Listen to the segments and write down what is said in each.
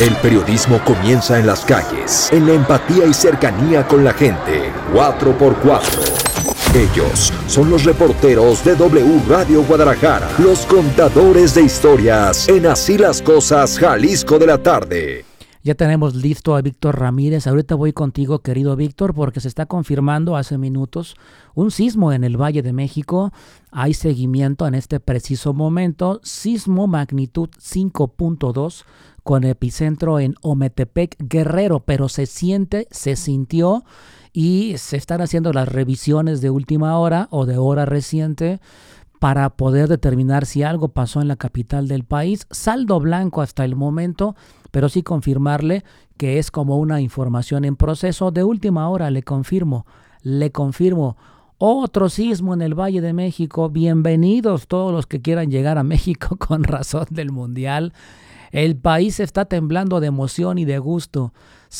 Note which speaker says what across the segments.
Speaker 1: El periodismo comienza en las calles, en la empatía y cercanía con la gente. 4x4. Ellos son los reporteros de W Radio Guadalajara, los contadores de historias en Así las Cosas, Jalisco de la tarde.
Speaker 2: Ya tenemos listo a Víctor Ramírez. Ahorita voy contigo, querido Víctor, porque se está confirmando hace minutos un sismo en el Valle de México. Hay seguimiento en este preciso momento. Sismo magnitud 5.2 con epicentro en Ometepec, Guerrero, pero se sintió y se están haciendo las revisiones de última hora o de hora reciente para poder determinar si algo pasó en la capital del país. Saldo blanco hasta el momento, pero sí confirmarle que es como una información en proceso. De última hora le confirmo. Otro sismo en el Valle de México. Bienvenidos todos los que quieran llegar a México con razón del Mundial. El país está temblando de emoción y de gusto.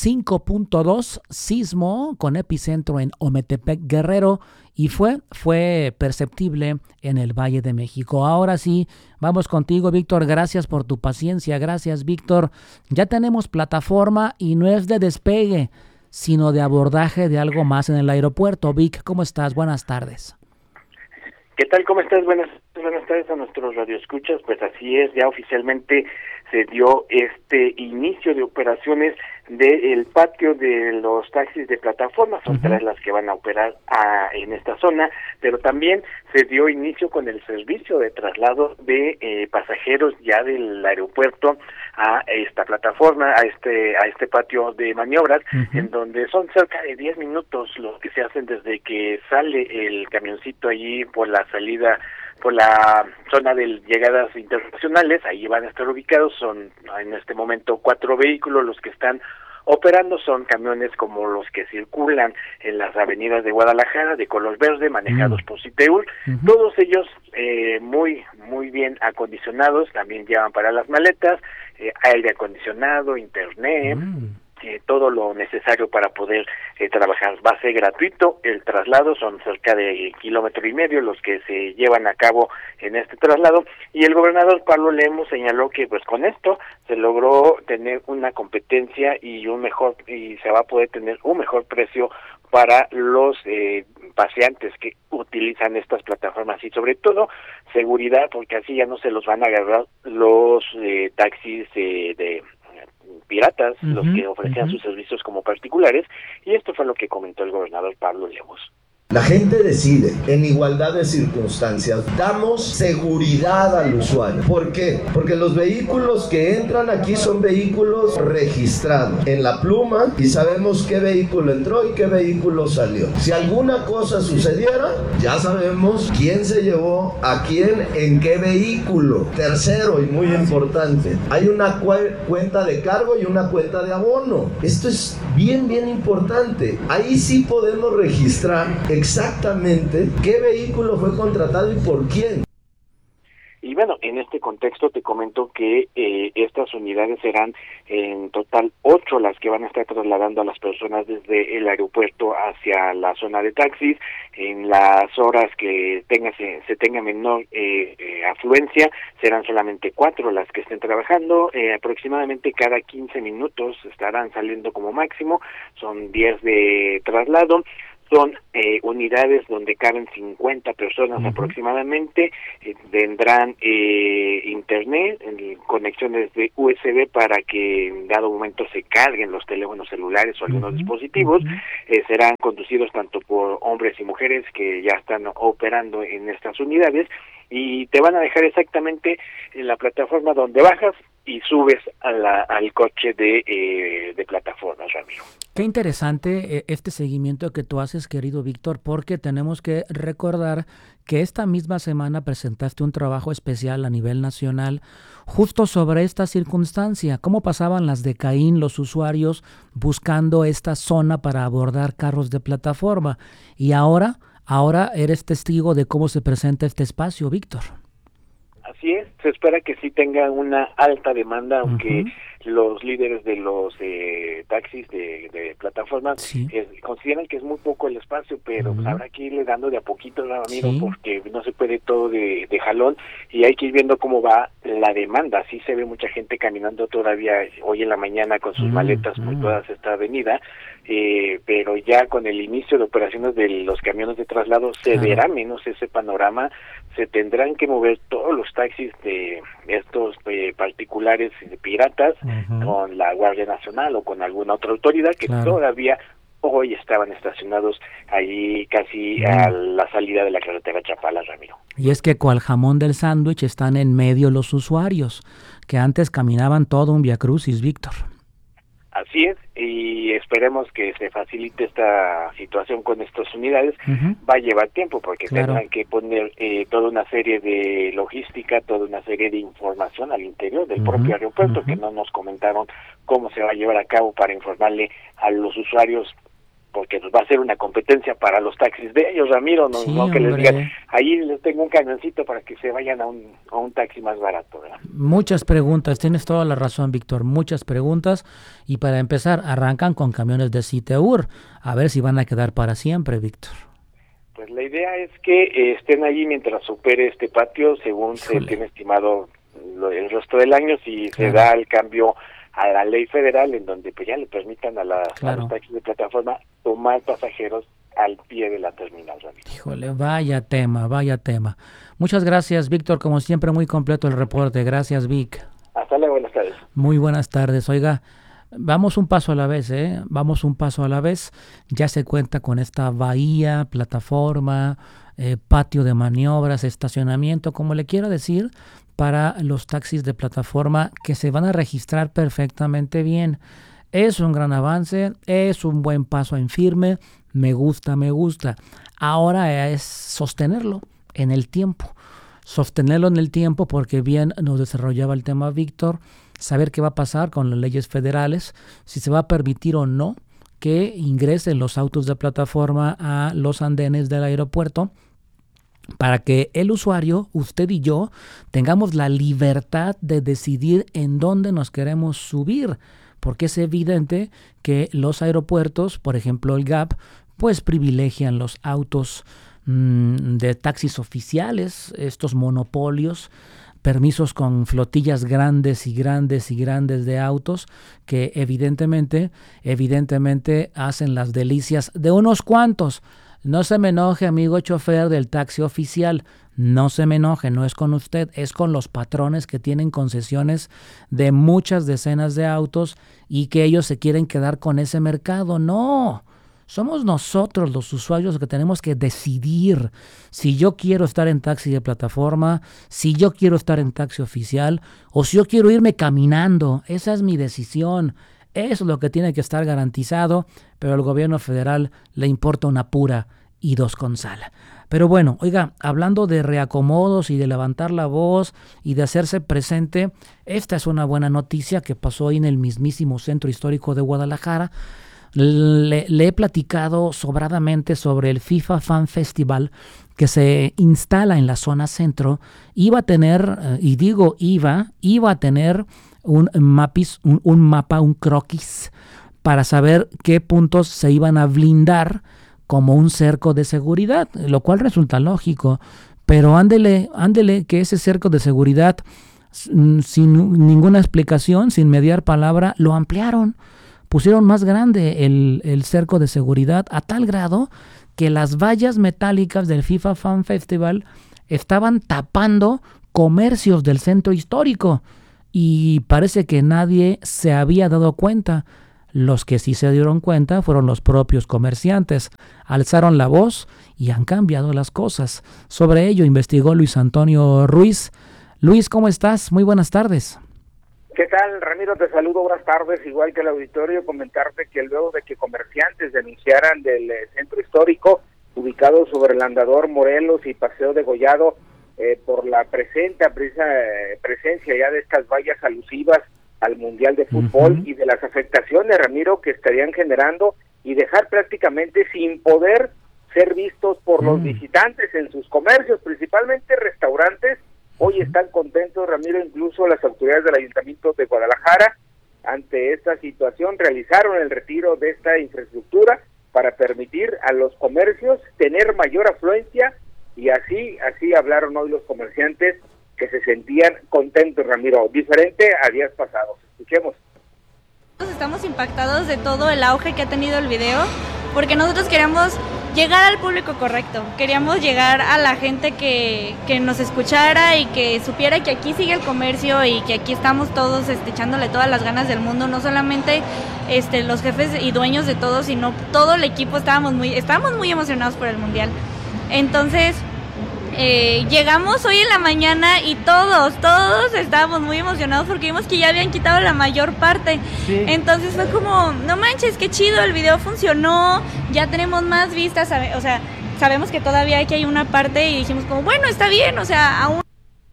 Speaker 2: 5.2 sismo con epicentro en Ometepec, Guerrero, y fue perceptible en el Valle de México. Ahora sí, vamos contigo, Víctor. Gracias por tu paciencia. Gracias, Víctor. Ya tenemos plataforma y no es de despegue, sino de abordaje de algo más en el aeropuerto. Vic, ¿cómo estás? Buenas tardes.
Speaker 3: ¿Qué tal? ¿Cómo estás? Buenas tardes a nuestros radioescuchas. Pues así es, ya oficialmente se dio este inicio de operaciones del patio de los taxis de plataforma. Son tres las que van a operar en esta zona, pero también se dio inicio con el servicio de traslado de pasajeros ya del aeropuerto a esta plataforma, a este patio de maniobras, en donde son cerca de 10 minutos los que se hacen desde que sale el camioncito allí por la salida, por la zona de llegadas internacionales. Ahí van a estar ubicados. Son en este momento 4 vehículos los que están operando. Son camiones como los que circulan en las avenidas de Guadalajara, de color verde, manejados por Citeur. Todos ellos muy bien acondicionados. También llevan para las maletas aire acondicionado, internet, todo lo necesario para poder trabajar. Va a ser gratuito el traslado. Son cerca de 1,5 kilómetros los que se llevan a cabo en este traslado, y el gobernador Pablo Lemus señaló que pues con esto se logró tener una competencia y se va a poder tener un mejor precio para los paseantes que utilizan estas plataformas, y sobre todo seguridad, porque así ya no se los van a agarrar los taxis de piratas, los que ofrecían sus servicios como particulares. Y esto fue lo que comentó el gobernador Pablo Lemus.
Speaker 4: La gente decide en igualdad de circunstancias. Damos seguridad al usuario. ¿Por qué? Porque los vehículos que entran aquí son vehículos registrados en la pluma y sabemos qué vehículo entró y qué vehículo salió. Si alguna cosa sucediera, ya sabemos quién se llevó a quién en qué vehículo. Tercero, y muy importante, hay una cuenta de cargo y una cuenta de abono. Esto es bien importante. Ahí sí podemos registrar exactamente qué vehículo fue contratado y por quién.
Speaker 3: Y bueno, en este contexto te comento que estas unidades serán en total 8 las que van a estar trasladando a las personas desde el aeropuerto hacia la zona de taxis. En las horas que se tenga menor afluencia, serán solamente 4 las que estén trabajando. Aproximadamente cada 15 minutos estarán saliendo como máximo. Son 10 de traslado. Son unidades donde caben 50 personas aproximadamente. Tendrán internet, conexiones de USB para que en dado momento se carguen los teléfonos celulares o algunos dispositivos. Serán conducidos tanto por hombres y mujeres que ya están operando en estas unidades, y te van a dejar exactamente en la plataforma donde bajas y subes al coche de plataformas, Ramiro.
Speaker 2: Qué interesante este seguimiento que tú haces, querido Víctor, porque tenemos que recordar que esta misma semana presentaste un trabajo especial a nivel nacional justo sobre esta circunstancia, cómo pasaban las de Caín los usuarios buscando esta zona para abordar carros de plataforma, y ahora eres testigo de cómo se presenta este espacio, Víctor.
Speaker 3: Así es, se espera que sí tenga una alta demanda, aunque los líderes de los taxis de plataformas consideran que es muy poco el espacio, pero pues habrá que irle dando de a poquito, amigo, porque no se puede todo de jalón, y hay que ir viendo cómo va la demanda. Sí se ve mucha gente caminando todavía hoy en la mañana con sus maletas por toda esta avenida, pero ya con el inicio de operaciones de los camiones de traslado se verá menos ese panorama. Se tendrán que mover todos los taxis de estos particulares piratas con la Guardia Nacional o con alguna otra autoridad que todavía hoy estaban estacionados allí casi a la salida de la carretera Chapala, Ramiro.
Speaker 2: Y es que cual jamón del sándwich están en medio los usuarios, que antes caminaban todo un viacrucis, Víctor.
Speaker 3: Así es, y esperemos que se facilite esta situación con estas unidades. Va a llevar tiempo porque tendrán que poner toda una serie de logística, toda una serie de información al interior del propio aeropuerto, que no nos comentaron cómo se va a llevar a cabo para informarle a los usuarios, porque va a ser una competencia para los taxis de ellos, Ramiro, no que les digan, ahí les tengo un cañoncito para que se vayan a un taxi más barato, ¿verdad?
Speaker 2: Muchas preguntas, tienes toda la razón, Víctor, muchas preguntas, y para empezar, arrancan con camiones de Citeur, a ver si van a quedar para siempre, Víctor.
Speaker 3: Pues la idea es que estén allí mientras supere este patio, según se tiene estimado el resto del año, si se da el cambio a la ley federal, en donde pues ya le permitan a los taxis de plataforma tomar pasajeros al pie de la terminal.
Speaker 2: Híjole, vaya tema. Muchas gracias, Víctor, como siempre muy completo el reporte. Gracias, Vic.
Speaker 3: Hasta luego, buenas tardes.
Speaker 2: Muy buenas tardes. Oiga, vamos un paso a la vez, Vamos un paso a la vez. Ya se cuenta con esta bahía, plataforma, patio de maniobras, estacionamiento, como le quiero decir, para los taxis de plataforma que se van a registrar perfectamente bien. Es un gran avance, es un buen paso en firme, me gusta. Ahora es sostenerlo en el tiempo. Porque bien nos desarrollaba el tema Víctor, saber qué va a pasar con las leyes federales, si se va a permitir o no que ingresen los autos de plataforma a los andenes del aeropuerto, para que el usuario, usted y yo, tengamos la libertad de decidir en dónde nos queremos subir, porque es evidente que los aeropuertos, por ejemplo el GAP, pues privilegian los autos de taxis oficiales, estos monopolios, permisos con flotillas grandes de autos que evidentemente hacen las delicias de unos cuantos. No se me enoje, amigo chofer del taxi oficial, no se me enoje, no es con usted, es con los patrones que tienen concesiones de muchas decenas de autos y que ellos se quieren quedar con ese mercado. No, somos nosotros los usuarios que tenemos que decidir si yo quiero estar en taxi de plataforma, si yo quiero estar en taxi oficial o si yo quiero irme caminando. Esa es mi decisión. Eso es lo que tiene que estar garantizado, pero al gobierno federal le importa una pura y dos con sal. Pero bueno, oiga, hablando de reacomodos y de levantar la voz y de hacerse presente, esta es una buena noticia que pasó hoy en el mismísimo Centro Histórico de Guadalajara. Le he platicado sobradamente sobre el FIFA Fan Festival que se instala en la zona centro. Iba a tener, iba a tener un mapa, un croquis, para saber qué puntos se iban a blindar como un cerco de seguridad, lo cual resulta lógico, pero ándele que ese cerco de seguridad, sin ninguna explicación, sin mediar palabra, lo ampliaron, pusieron más grande el cerco de seguridad, a tal grado que las vallas metálicas del FIFA Fan Festival estaban tapando comercios del centro histórico. Y parece que nadie se había dado cuenta. Los que sí se dieron cuenta fueron los propios comerciantes. Alzaron la voz y han cambiado las cosas. Sobre ello investigó Luis Antonio Ruiz. Luis, ¿cómo estás? Muy buenas tardes.
Speaker 5: ¿Qué tal, Ramiro? Te saludo, buenas tardes. Igual que el auditorio, comentarte que luego de que comerciantes denunciaran del centro histórico, ubicado sobre el Andador Morelos y Paseo de Gollado, por la presencia ya de estas vallas alusivas al Mundial de Fútbol y de las afectaciones, Ramiro, que estarían generando y dejar prácticamente sin poder ser vistos por los visitantes en sus comercios, principalmente restaurantes Hoy están contentos, Ramiro, incluso las autoridades del Ayuntamiento de Guadalajara, ante esta situación, realizaron el retiro de esta infraestructura para permitir a los comercios tener mayor afluencia, y así hablaron hoy los comerciantes que se sentían contentos, Ramiro, diferente a días pasados. Escuchemos.
Speaker 6: Estamos impactados de todo el auge que ha tenido el video, porque nosotros queríamos llegar al público correcto, queríamos llegar a la gente que nos escuchara y que supiera que aquí sigue el comercio y que aquí estamos todos echándole todas las ganas del mundo, no solamente los jefes y dueños de todo, sino todo el equipo. Estábamos muy emocionados por el Mundial. Entonces llegamos hoy en la mañana y todos estábamos muy emocionados porque vimos que ya habían quitado la mayor parte. Sí. Entonces fue como, no manches, qué chido, el video funcionó, ya tenemos más vistas, o sea, sabemos que todavía hay una parte y dijimos como, bueno, está bien, o sea, aún.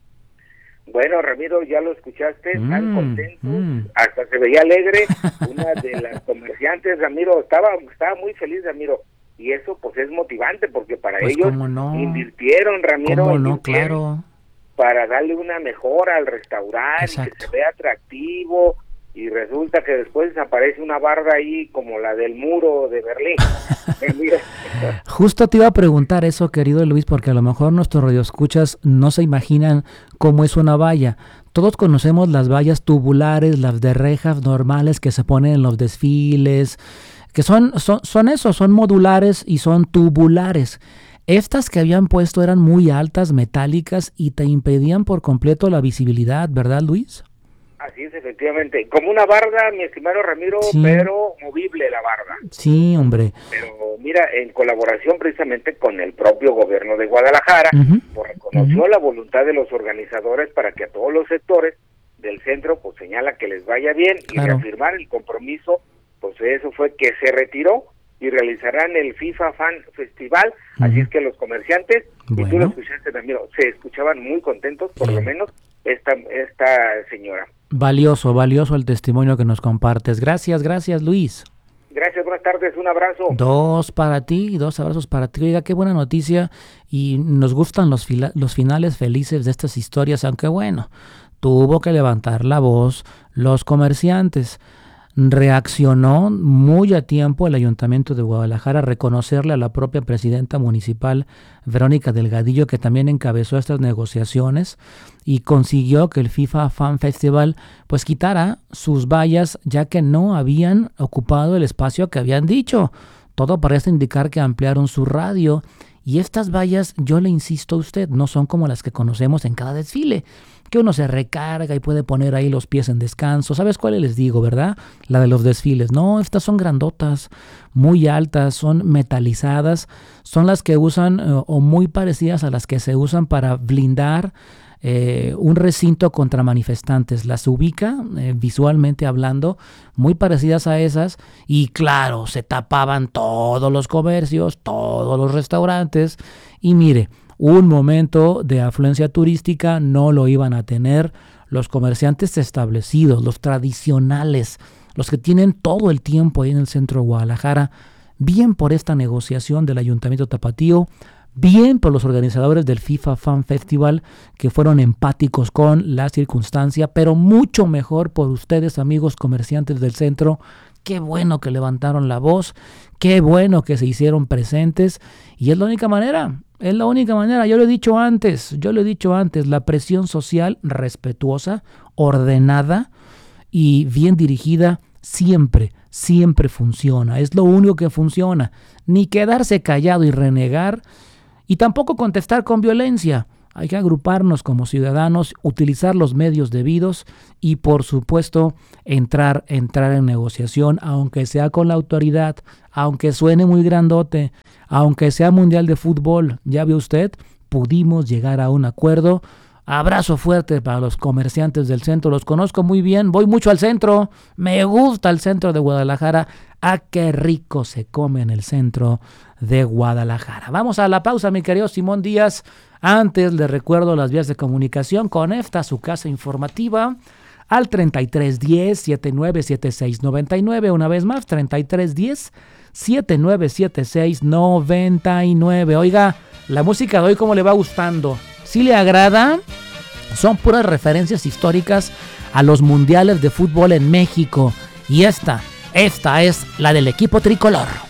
Speaker 5: Bueno, Ramiro, ya lo escuchaste, están contentos, hasta se veía alegre. Una de las comerciantes, Ramiro, estaba muy feliz, Ramiro. Y eso pues es motivante, porque para pues ellos invirtieron, Ramiro,
Speaker 2: claro,
Speaker 5: para darle una mejora al restaurante. Exacto. Y que se vea atractivo, y resulta que después aparece una barda ahí como la del muro de Berlín.
Speaker 2: Justo te iba a preguntar eso, querido Luis, porque a lo mejor nuestros radioescuchas no se imaginan cómo es una valla. Todos conocemos las vallas tubulares, las de rejas normales que se ponen en los desfiles, que son modulares y son tubulares. Estas que habían puesto eran muy altas, metálicas, y te impedían por completo la visibilidad, ¿verdad, Luis?
Speaker 5: Así es, efectivamente. Como una barda, mi estimado Ramiro, sí, pero movible la barda.
Speaker 2: Sí, hombre.
Speaker 5: Pero mira, en colaboración precisamente con el propio gobierno de Guadalajara, pues reconoció la voluntad de los organizadores para que a todos los sectores del centro pues señala que les vaya bien, claro, y reafirmar el compromiso. Pues eso fue que se retiró y realizarán el FIFA Fan Festival. Así es que los comerciantes, bueno, y tú lo escuchaste también, se escuchaban muy contentos, por lo menos esta señora.
Speaker 2: Valioso el testimonio que nos compartes. Gracias, Luis.
Speaker 5: Gracias, buenas tardes, un abrazo.
Speaker 2: 2 para ti y 2 abrazos para ti. Oiga, qué buena noticia, y nos gustan los finales felices de estas historias, aunque bueno, tuvo que levantar la voz los comerciantes. Reaccionó muy a tiempo el Ayuntamiento de Guadalajara a reconocerle a la propia presidenta municipal, Verónica Delgadillo, que también encabezó estas negociaciones y consiguió que el FIFA Fan Festival pues quitara sus vallas, ya que no habían ocupado el espacio que habían dicho. Todo parece indicar que ampliaron su radio, y estas vallas, yo le insisto a usted, no son como las que conocemos en cada desfile, que uno se recarga y puede poner ahí los pies en descanso. ¿Sabes cuáles les digo, verdad? La de los desfiles. No, estas son grandotas, muy altas, son metalizadas, son las que usan o muy parecidas a las que se usan para blindar un recinto contra manifestantes. Las ubica visualmente hablando, muy parecidas a esas, y claro, se tapaban todos los comercios, todos los restaurantes, y mire, un momento de afluencia turística no lo iban a tener los comerciantes establecidos, los tradicionales, los que tienen todo el tiempo ahí en el centro de Guadalajara, bien por esta negociación del Ayuntamiento Tapatío, bien por los organizadores del FIFA Fan Festival, que fueron empáticos con la circunstancia, pero mucho mejor por ustedes, amigos comerciantes del centro. Qué bueno que levantaron la voz, qué bueno que se hicieron presentes, y es la única manera, yo lo he dicho antes, la presión social respetuosa, ordenada y bien dirigida siempre funciona, es lo único que funciona, ni quedarse callado y renegar, y tampoco contestar con violencia. Hay que agruparnos como ciudadanos, utilizar los medios debidos y, por supuesto, entrar en negociación, aunque sea con la autoridad, aunque suene muy grandote, aunque sea Mundial de Fútbol. Ya ve usted, pudimos llegar a un acuerdo. Abrazo fuerte para los comerciantes del centro, los conozco muy bien, voy mucho al centro, me gusta el centro de Guadalajara. ¡Ah, qué rico se come en el centro de Guadalajara! Vamos a la pausa, mi querido Simón Díaz. Antes les recuerdo las vías de comunicación con esta, su casa informativa, al 3310-797699. Una vez más, 3310-797699. Oiga, la música de hoy, ¿cómo le va gustando? ¿Sí le agrada? Son puras referencias históricas a los mundiales de fútbol en México. Y esta es la del equipo tricolor.